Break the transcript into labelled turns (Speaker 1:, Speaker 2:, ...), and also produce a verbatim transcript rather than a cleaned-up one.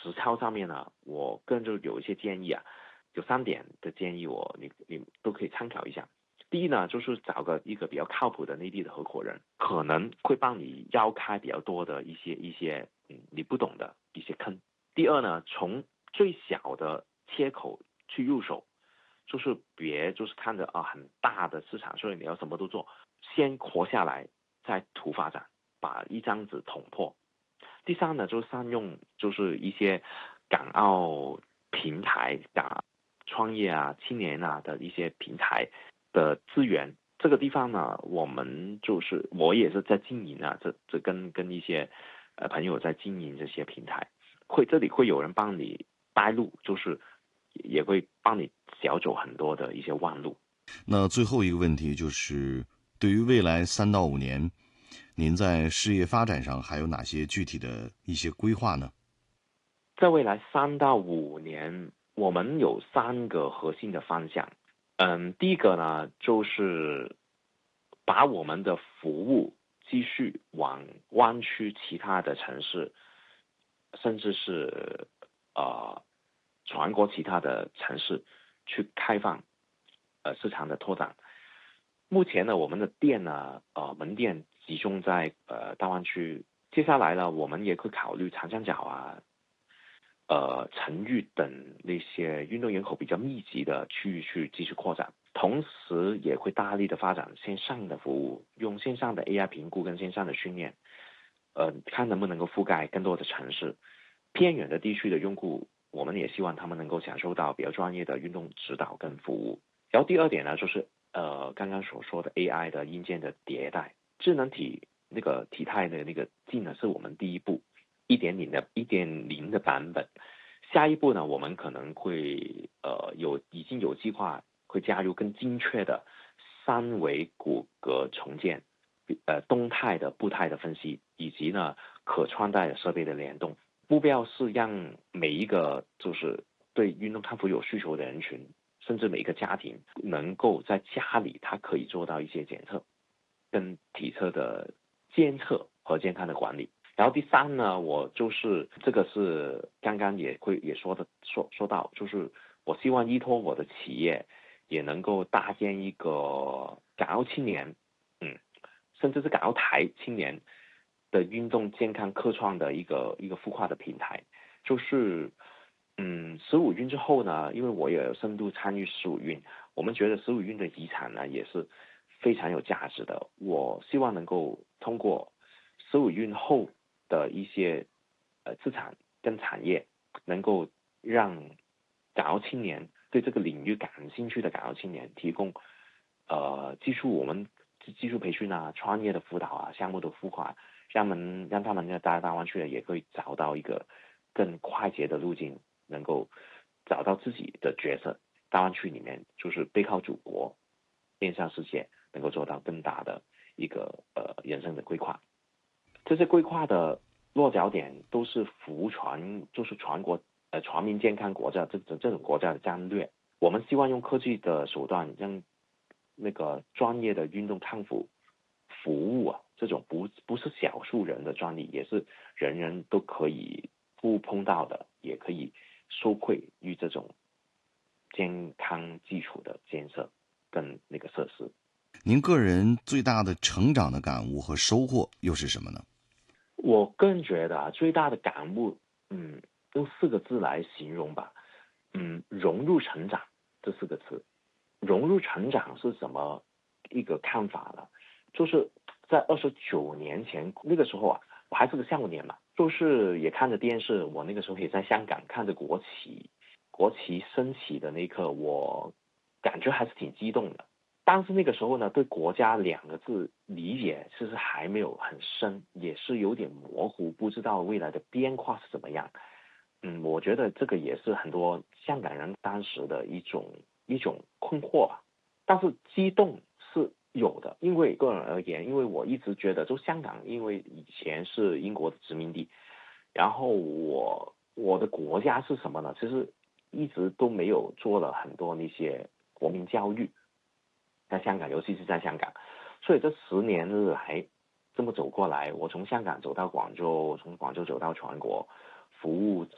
Speaker 1: 实操上面呢，我个人就有一些建议啊，有三点的建议我你你都可以参考一下。第一呢，就是找个一个比较靠谱的内地的合伙人，可能会帮你绕开比较多的一些一些嗯你不懂的一些坑。第二呢，从最小的切口去入手，就是别就是看着啊很大的市场，所以你要什么都做，先活下来，再图发展，把一张纸捅破。第三呢，就是善用就是一些港澳平台、港创业啊、青年啊的一些平台的资源。这个地方呢，我们就是我也是在经营啊，这这跟跟一些呃朋友在经营这些平台，会这里会有人帮你带路，就是也会帮你小走很多的一些弯路。
Speaker 2: 那最后一个问题就是，对于未来三到五年，您在事业发展上还有哪些具体的一些规划呢？
Speaker 1: 在未来三到五年，我们有三个核心的方向。嗯，第一个呢，就是把我们的服务继续往湾区其他的城市，甚至是呃全国其他的城市去开放，呃市场的拓展。目前呢，我们的店呢，呃门店集中在呃大湾区。接下来呢，我们也会考虑长三角啊，呃成渝等那些运动人口比较密集的区域去继续扩展，同时也会大力的发展线上的服务，用线上的 A I 评估跟线上的训练，呃，看能不能够覆盖更多的城市。偏远的地区的用户，我们也希望他们能够享受到比较专业的运动指导跟服务。然后第二点呢，就是呃刚刚所说的 A I 的硬件的迭代，智能体那个体态的那个技能是我们第一步，一点零的一点零的版本。下一步呢，我们可能会呃有已经有计划会加入更精确的三维骨骼重建，呃动态的步态的分析，以及呢可穿戴设备的联动。目标是让每一个就是对运动康复有需求的人群，甚至每个家庭能够在家里，他可以做到一些检测、跟体测的监测和健康的管理。然后第三呢，我就是这个是刚刚也会也说的说说到，就是我希望依托我的企业，也能够搭建一个港澳青年，嗯，甚至是港澳台青年的运动健康科创的一个一个孵化的平台。就是嗯，十五运之后呢，因为我也有深度参与十五运，我们觉得十五运的遗产呢也是非常有价值的。我希望能够通过十五运后的一些呃资产跟产业，能够让港澳青年对这个领域感兴趣的港澳青年提供呃技术我们技术培训啊、创业的辅导啊、项目的孵化，让他们让他们在大大湾区也可以找到一个更快捷的路径，能够找到自己的角色。大湾区里面就是背靠祖国，面向世界，能够做到更大的一个呃人生的规划。这些规划的落脚点都是服全，就是全国呃全民健康国家这这这种国家的战略。我们希望用科技的手段，让那个专业的运动康复服务啊，这种不不是少数人的专利，也是人人都可以触碰到的，也可以受惠于这种健康基础的建设跟那个设施。
Speaker 2: 您个人最大的成长的感悟和收获又是什么呢？
Speaker 1: 我个人觉得啊，最大的感悟，嗯，用四个字来形容吧，嗯，融入成长这四个字。融入成长是什么一个看法呢？就是在二十九年前那个时候啊，我还是个少年嘛，就是也看着电视，我那个时候也在香港看着国旗，国旗升起的那一刻，我感觉还是挺激动的。但是那个时候呢，对国家两个字理解其实还没有很深，也是有点模糊，不知道未来的变化是怎么样。嗯，我觉得这个也是很多香港人当时的一种一种困惑吧。但是激动是有的，因为个人而言，因为我一直觉得，就香港，因为以前是英国的殖民地，然后我我的国家是什么呢？其实一直都没有做了很多那些国民教育。在香港，尤其是在香港，所以这十年来这么走过来，我从香港走到广州，从广州走到全国，服务